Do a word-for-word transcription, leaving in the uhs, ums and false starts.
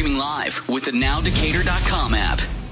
streaming live with the now decatur dot com app.